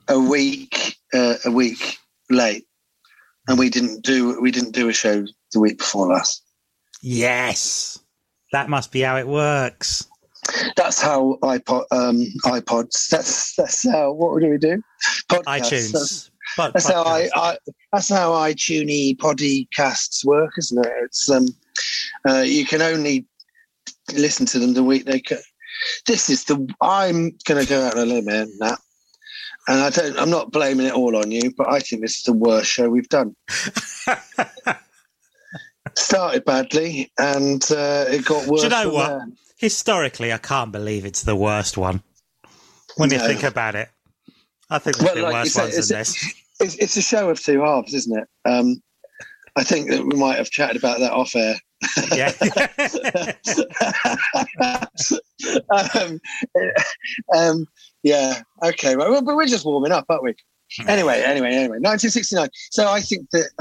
a week late, and we didn't do a show the week before last. Yes, that must be how it works. That's how iPods. That's how. What do we do? Podcasts. iTunes. That's how iTunes podcasts work, isn't it? It's you can only listen to them the week they go. I'm going to go out on a limb here, Nat, and I'm not blaming it all on you, but I think this is the worst show we've done. Started badly, and it got worse. Do you know what? There. Historically, I can't believe it's the worst one. When you think about it, I think there's been worse ones than this. It's a show of two halves, isn't it? I think that we might have chatted about that off air. Yeah. Yeah. Okay. Well, but we're just warming up, aren't we? Anyway. 1969. So I think that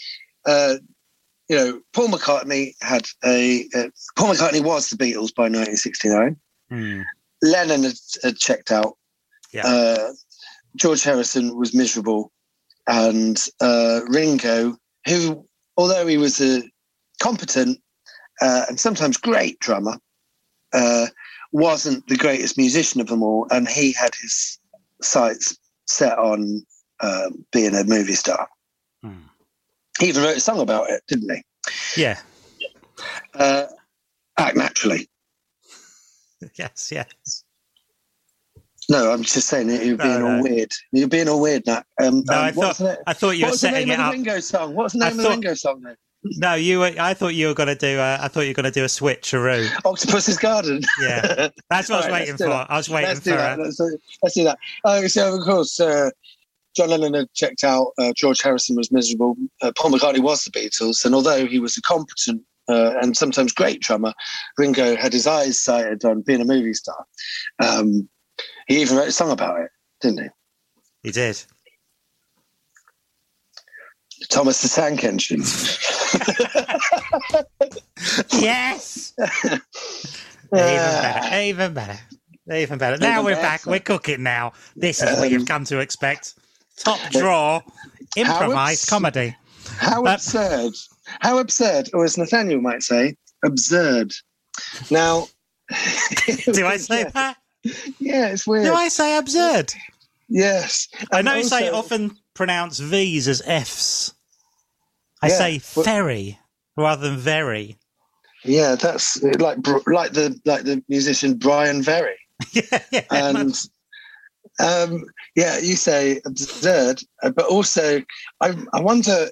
Paul McCartney Paul McCartney was the Beatles by 1969. Lennon had checked out. Yeah. George Harrison was miserable, and Ringo, who, although he was a competent and sometimes great drummer, wasn't the greatest musician of them all, and he had his sights set on being a movie star. He even wrote a song about it, didn't he? Yeah. Act Naturally. Yes. No, I'm just saying that you're being all weird. You're being all weird, Nat. No, I thought you were setting it up. Ringo song? What's the name of the Ringo song then? No, I thought you were going to do. I thought you were going to do a switcheroo. Octopus's Garden. Yeah, that's what I was waiting for. I was waiting for that. Let's do that. So of course, John Lennon had checked out. George Harrison was miserable. Paul McCartney was the Beatles, and although he was a competent and sometimes great drummer, Ringo had his eyes sighted on being a movie star. He even wrote a song about it, didn't he? He did. Thomas the Tank Engine. Yes. Even better. Now we're back. We're cooking now. This is what you've come to expect. Top draw, improvised comedy. How absurd. How absurd, or as Nathaniel might say, absurd. Now... Do I say that? Yeah, it's weird. Do I say absurd? Yes. I notice I often pronounce V's as F's. I say ferry rather than very. Yeah, that's like the musician Brian Ferry. And you say absurd, but also I wonder.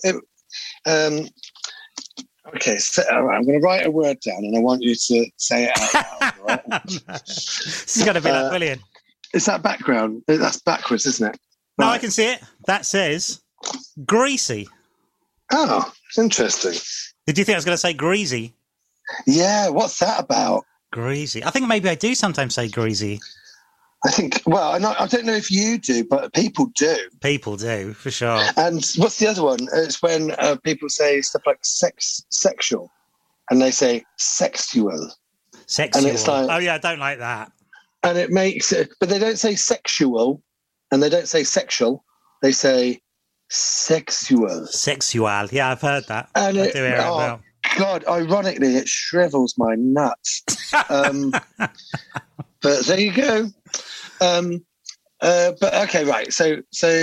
Okay, so I'm going to write a word down, and I want you to say it out loud. Right? This is going to be like brilliant. Is that background? That's backwards, isn't it? No, Right. I can see it. That says greasy. Oh, it's interesting. Did you think I was going to say greasy? Yeah, what's that about? Greasy. I think maybe I do sometimes say greasy. I think, I don't know if you do, but people do. People do, for sure. And what's the other one? It's when people say stuff like sexual, and they say sexual. Sexual. And it's like, oh, yeah, I don't like that. And it makes it, but they don't say sexual, and they don't say sexual. They say sexual. Sexual. Yeah, I've heard that. And I do hear it about. God, ironically, it shrivels my nuts. But there you go. But okay, right. So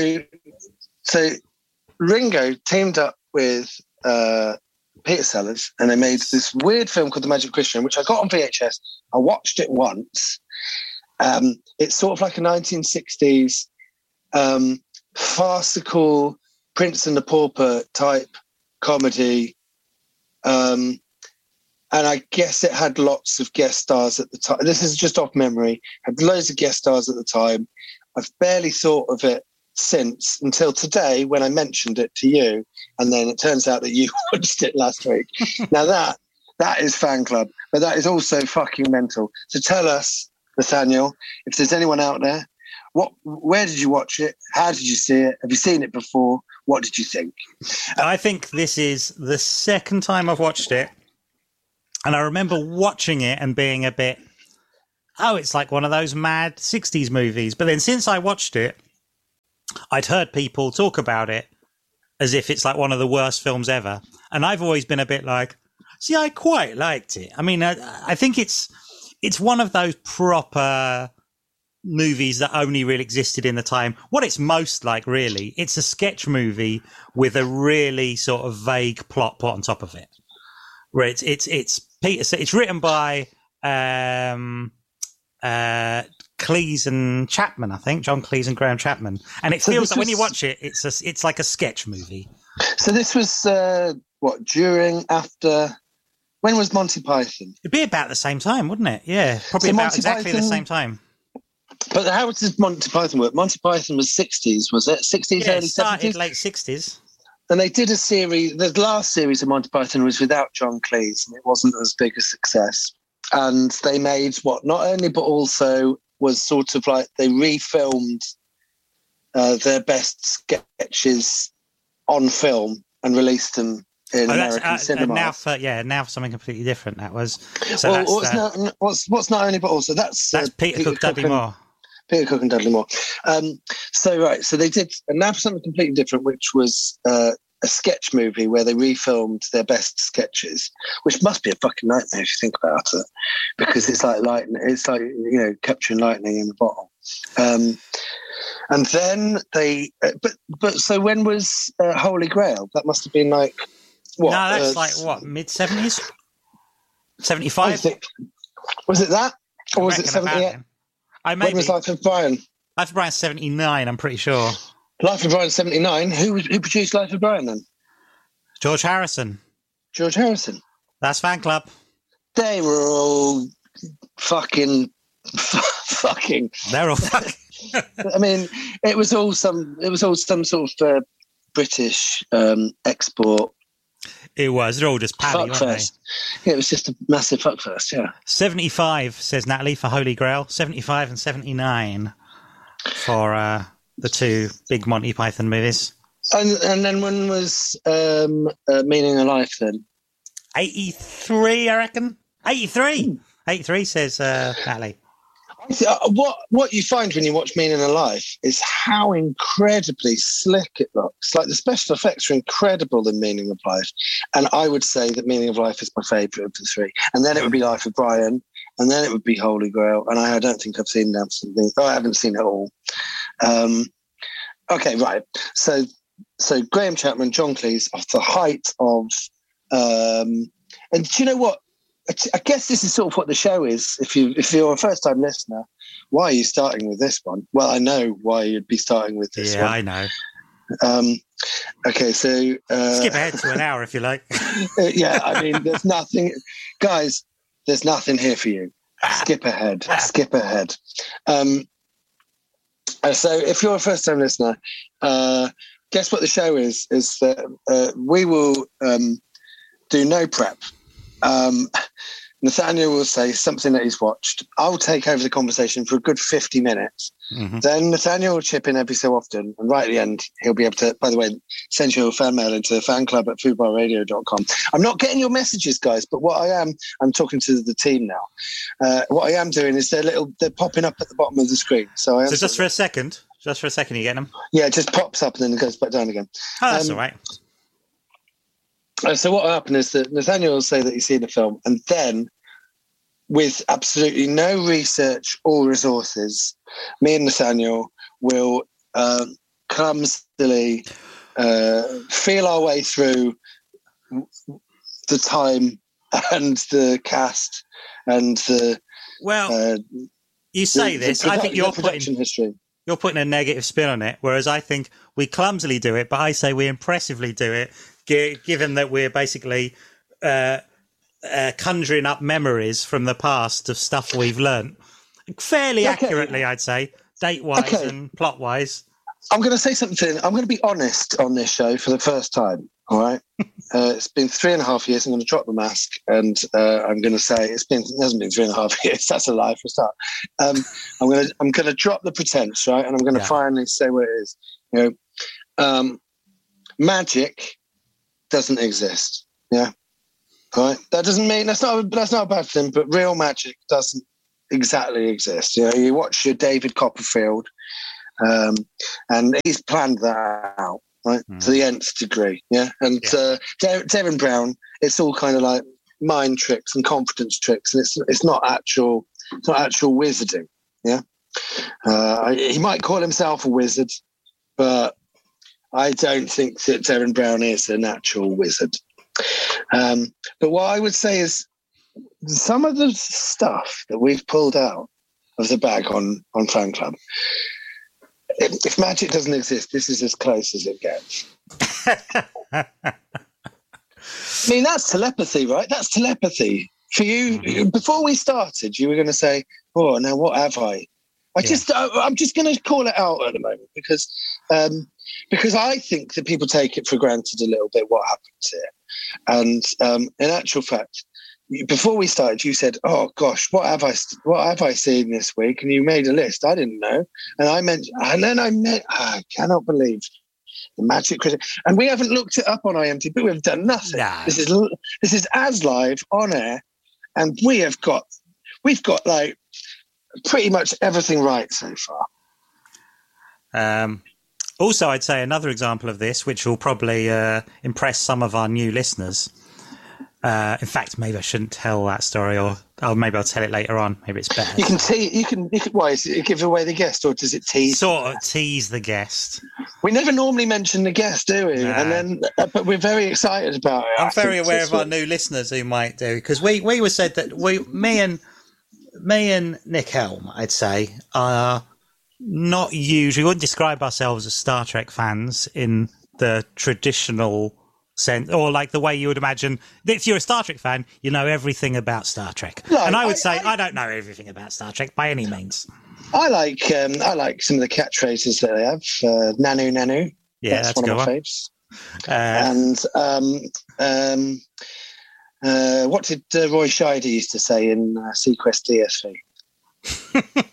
Ringo teamed up with Peter Sellers, and they made this weird film called The Magic Christian, which I got on VHS. I watched it once. It's sort of like a 1960s farcical Prince and the Pauper type comedy. And I guess it had lots of guest stars at the time. This is just off memory. Had loads of guest stars at the time. I've barely thought of it since until today when I mentioned it to you. And then it turns out that you watched it last week. Now that is fan club, but that is also fucking mental. So tell us, Nathaniel, if there's anyone out there, where did you watch it? How did you see it? Have you seen it before? What did you think? I think this is the second time I've watched it. And I remember watching it and being a bit, it's like one of those mad 60s movies. But then since I watched it, I'd heard people talk about it as if it's like one of the worst films ever. And I've always been a bit like, see, I quite liked it. I mean, I think it's one of those proper movies that only really existed in the time. What it's most like, really, it's a sketch movie with a really sort of vague plot put on top of it. Where it's Peter. It's written by Cleese and Chapman, I think, John Cleese and Graham Chapman, and it feels like when you watch it, it's like a sketch movie. So this was after. When was Monty Python? It'd be about the same time, wouldn't it? Yeah, probably so about exactly the same time. But how does Monty Python work? Monty Python was 60s, was it? 60s, yeah, early 70s? Late 60s. And they did a series, the last series of Monty Python was without John Cleese, and it wasn't as big a success. And they made not only, but also was sort of like they refilmed their best sketches on film and released them in American cinema. Now for something completely different. That was. So what's not only, but also that's Peter Cook, Dudley Moore. Peter Cook and Dudley Moore. So they did, and now for something completely different, which was a sketch movie where they refilmed their best sketches, which must be a fucking nightmare if you think about it, because it's like lightning. It's like capturing lightning in a bottle. And then they, but so when was Holy Grail? That must have been like what? No, that's like what, mid-70s, 75. Was it that, or was it 78? When was Life of Brian? Life of Brian 79, I'm pretty sure. Life of Brian 79. Who produced Life of Brian then? George Harrison. George Harrison. That's Fan Club. They were all fucking. They're all fucking. I mean, it was all some sort of British export. It was. They're all just paddy, weren't they? Yeah, it was just a massive fuckfest, yeah. 75, says Natalie, for Holy Grail. 75 and 79 for the two big Monty Python movies. And then when was Meaning of Life then? 83, I reckon. 83! 83, says Natalie. What you find when you watch Meaning of Life is how incredibly slick it looks. Like the special effects are incredible in Meaning of Life, and I would say that Meaning of Life is my favourite of the three. And then it would be Life of Brian, and then it would be Holy Grail. And I don't think I've seen something. I haven't seen it all. Okay, right. So Graham Chapman, John Cleese, off the height of, and do you know what? I guess this is sort of what the show is. If you're a first-time listener, why are you starting with this one? Well, I know why you'd be starting with this one. Yeah, I know. Okay, so... skip ahead to an hour if you like. Yeah, I mean, there's nothing... Guys, there's nothing here for you. Skip ahead. Skip ahead. So if you're a first-time listener, guess what the show is that we will do no prep. Nathaniel will say something that he's watched. I'll take over the conversation for a good 50 minutes. Mm-hmm. Then Nathaniel will chip in every so often. And right at the end, he'll be able to, by the way, send your fan mail into fanclub@foodbarradio.com. I'm not getting your messages, guys, but what I'm talking to the team now. What I am doing is they're popping up at the bottom of the screen. So just for a second, you getting them? Yeah, it just pops up and then it goes back down again. Oh, that's all right. So what will happen is that Nathaniel will say that he's seen the film, and then with absolutely no research or resources, me and Nathaniel will clumsily feel our way through the time and the cast and the... Well, you say this, I think you're putting a negative spin on it, whereas I think we clumsily do it, but I say we impressively do it, given that we're basically conjuring up memories from the past of stuff we've learnt fairly accurately, I'd say, date-wise and plot-wise. I'm going to say something. I'm going to be honest on this show for the first time, all right? It's been 3.5 years. I'm going to drop the mask, and I'm going to say it hasn't been 3.5 years. That's a lie for a start. I'm going to drop the pretense, right? And I'm going to finally say what it is. Magic doesn't exist. Yeah. All right. That doesn't mean that's not a bad thing, but real magic doesn't exactly exist. You watch your David Copperfield And he's planned that out, right, to the nth degree. Yeah. And Derren Brown, it's all kind of like mind tricks and confidence tricks, and it's not actual wizarding. Yeah. He might call himself a wizard, but I don't think that Derren Brown is an actual wizard. But what I would say is some of the stuff that we've pulled out of the bag on Fan Club, if magic doesn't exist, this is as close as it gets. I mean, that's telepathy, right? That's telepathy. For you, before we started, you were going to say, oh, now what have I? I'm just going to call it out at the moment because I think that people take it for granted a little bit what happens here. And in actual fact, before we started, you said, "Oh gosh, what have I seen this week?" And you made a list. I didn't know, and I cannot believe the Magic Critic. And we haven't looked it up on IMDb. We've done nothing. No. This is as live on air, and we've got like pretty much everything right so far. Also, I'd say another example of this, which will probably impress some of our new listeners. In fact, maybe I shouldn't tell that story, or maybe I'll tell it later on. Maybe it's better. You can. Why is it give away the guest, or does it tease? Sort of tease the guest. We never normally mention the guest, do we? No. And then, but we're very excited about it. I'm very aware of our new listeners who might do, because we were said that me and Nick Helm, I'd say, are not usually. We wouldn't describe ourselves as Star Trek fans in the traditional sense, or like the way you would imagine. If you're a Star Trek fan, you know everything about Star Trek. No, and I would say I don't know everything about Star Trek by any means. I like some of the catchphrases that they have. Nanu Nanu. Yeah, that's one of my faves. What did Roy Scheider used to say in Sequest DSV?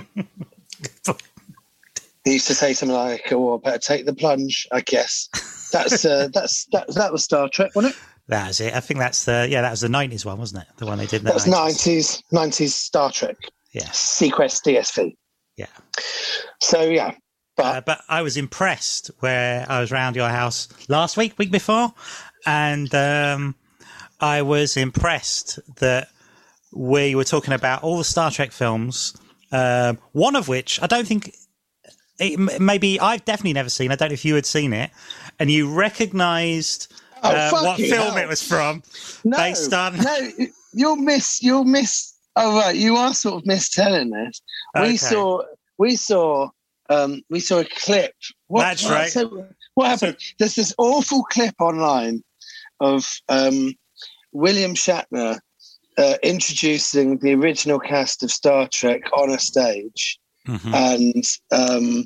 He used to say something like, "Oh, I better take the plunge." I guess that was Star Trek, wasn't it? That was it. I think that was the 90s one, wasn't it? The one they did in the That was 90s Star Trek. Yeah. Sequest DSV. Yeah. So, yeah. But I was impressed where I was round your house last week before, and I was impressed that we were talking about all the Star Trek films, one of which I don't think... maybe I've definitely never seen. I don't know if you had seen it, and you recognised what film it was from, based on. No, you'll miss. Oh right, you are sort of mistelling this. Okay. We saw a clip. That's right. So what happened? There's this awful clip online of William Shatner introducing the original cast of Star Trek on a stage. Mm-hmm.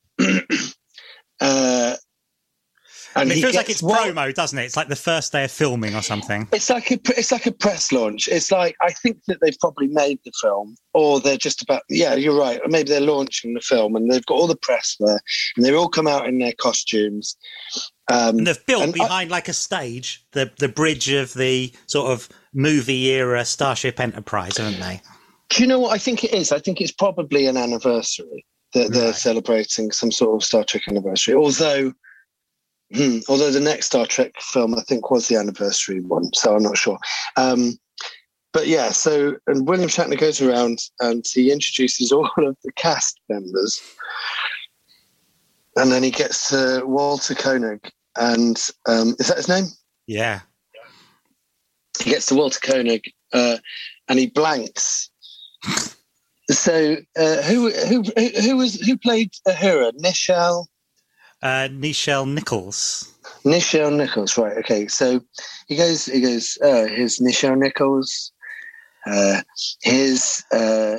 And it feels like it's promo, doesn't it? It's like the first day of filming or something. It's like a press launch. It's like, I think that they've probably made the film, or they're just about. Yeah, you're right. Or maybe they're launching the film, and they've got all the press there, and they all come out in their costumes. And they've built behind like a stage, the bridge of the sort of movie era Starship Enterprise, haven't they? Do you know what I think it is? I think it's probably an anniversary that they're celebrating, some sort of Star Trek anniversary. Although the next Star Trek film, I think, was the anniversary one, so I'm not sure. But yeah, and William Shatner goes around and he introduces all of the cast members, and then he gets Walter Koenig, and is that his name? Yeah. He gets to Walter Koenig, and he blanks. So who played Uhura? Nichelle Nichols. Nichelle Nichols, right? Okay, so he goes. Here's Nichelle Nichols. Here's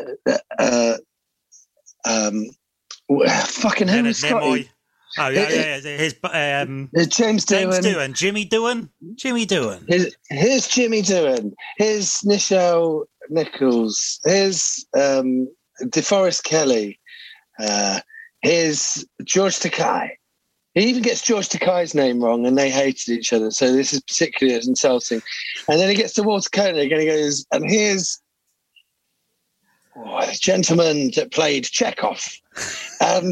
fucking Henry Scott. Oh yeah. Here's James Doohan. Jimmy Doohan. Here's Jimmy Doohan. Here's Nichelle Nichols. Here's DeForest Kelly. Here's George Takei. He even gets George Takei's name wrong, and they hated each other. So this is particularly insulting. And then he gets to Walter Koenig, and he goes, and here's the gentleman that played Chekhov. And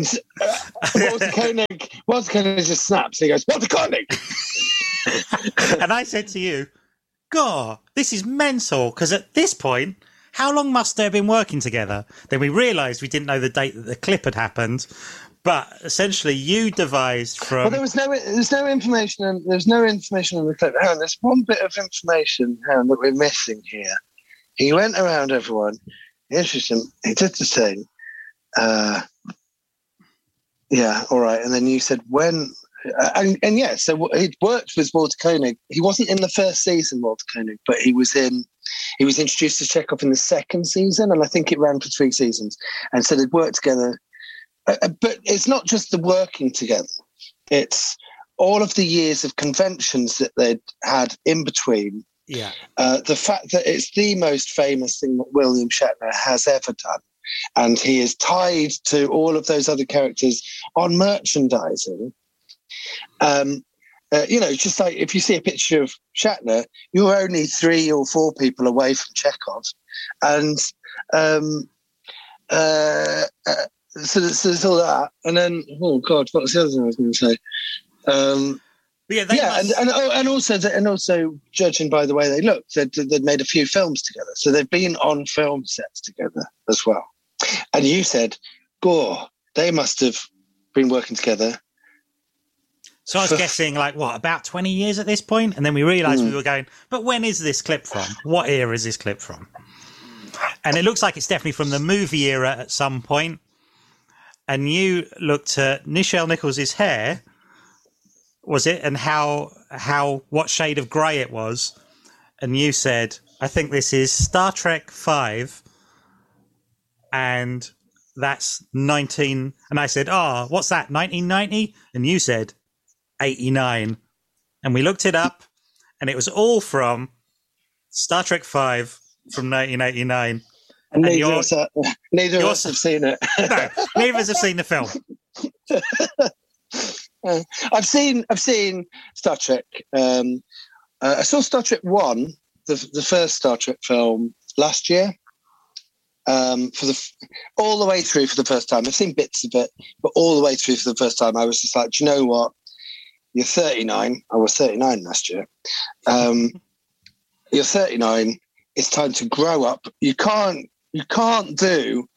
Walter Koenig just snaps. He goes, Walter Koenig! And I said to you, God, this is mental. Because at this point, how long must they have been working together? Then we realised we didn't know the date that the clip had happened. But essentially, you devised from. Well, there was no information. There's no information on the clip. Hang on, there's one bit of information that we're missing here. He went around everyone. Interesting. He did the thing. Yeah, all right. And then you said when. And yeah, so he'd worked with Walter Koenig. He wasn't in the first season, Walter Koenig, but he was introduced to Chekhov in the second season, and I think it ran for 3 seasons. And so they'd worked together. But it's not just the working together. It's all of the years of conventions that they'd had in between. Yeah. The fact that it's the most famous thing that William Shatner has ever done. And he is tied to all of those other characters on merchandising. Just like if you see a picture of Shatner, you're only 3 or 4 people away from Chekhov. And so there's all that. And then, oh God, what was the other thing I was going to say? And also, judging by the way they looked, they'd made a few films together. So they've been on film sets together as well. And you said, "Gore, they must have been working together." So I was guessing, about 20 years at this point? And then we realised we were going, but when is this clip from? What era is this clip from? And it looks like it's definitely from the movie era at some point. And you looked at Nichelle Nichols' hair, was it? And what shade of grey it was. And you said, I think this is Star Trek V. And that's 19. And I said, what's that? 1990? And you said 89. And we looked it up and it was all from Star Trek V from 1989. And neither of us have seen it. No, neither of us have seen the film. I've seen Star Trek. I saw Star Trek 1, the first Star Trek film, last year. All the way through for the first time. I've seen bits of it, but all the way through for the first time, I was just like, do you know what? You're 39. I was 39 last year. You're 39. It's time to grow up. You can't do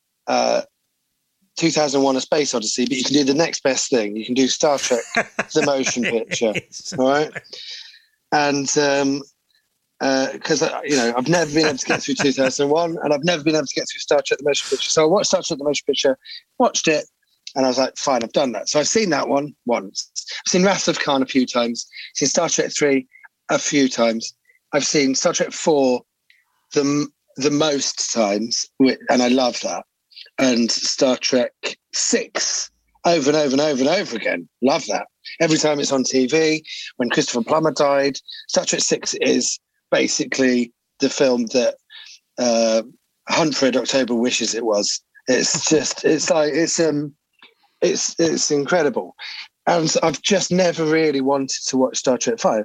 2001: A Space Odyssey, but you can do the next best thing. You can do Star Trek: The Motion Picture, all right? And because I've never been able to get through 2001, and I've never been able to get through Star Trek: The Motion Picture. So I watched Star Trek: The Motion Picture, watched it, and I was like, fine, I've done that. So I've seen that one once. I've seen Wrath of Khan a few times. I've seen Star Trek 3 a few times. I've seen Star Trek 4 the most times, and I love that. And Star Trek 6 over and over and over and over again. Love that. Every time it's on TV, when Christopher Plummer died, Star Trek 6 is basically the film that Hunt for Red October wishes it was. It's just, it's incredible. And I've just never really wanted to watch Star Trek 5.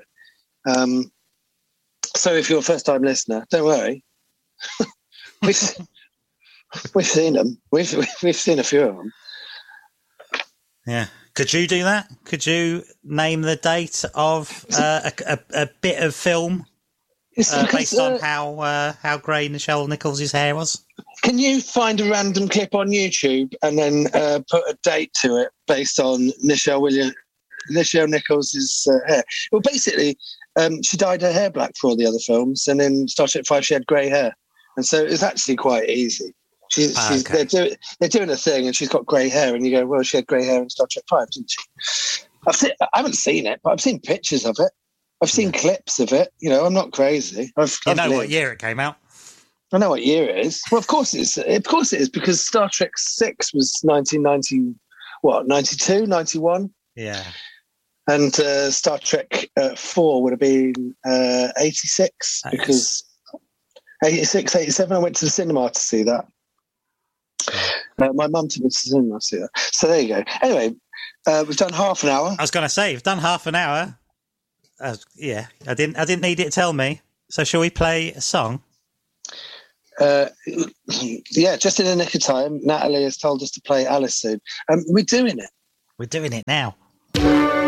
So if you're a first-time listener, don't worry. We've seen them. We've seen a few of them. Yeah. Could you do that? Could you name the date of a bit of film based on how grey Nichelle Nichols' hair was? Can you find a random clip on YouTube and then put a date to it based on Nichelle Nichols' hair? Well, basically, she dyed her hair black for all the other films, and in Star Trek 5 she had grey hair, and so it's actually quite easy. They're doing a thing, and she's got grey hair, and you go, well, she had grey hair in Star Trek 5, didn't she? I haven't seen it, but I've seen pictures of it. I've seen clips of it. I'm not crazy. You know what year it came out? I know what year it is. Well, of course it is. Of course it is, because Star Trek 6 was 1990. What, 92, 91? Yeah. And Star Trek 4 would have been 86, because 86, 87, I went to the cinema to see that. My mum took me to the cinema to see that. So there you go. Anyway, we've done half an hour. I was going to say, we've done half an hour. Yeah, I didn't need it to tell me. So shall we play a song? Yeah, just in the nick of time, Natalie has told us to play Alice soon. We're doing it. We're doing it now.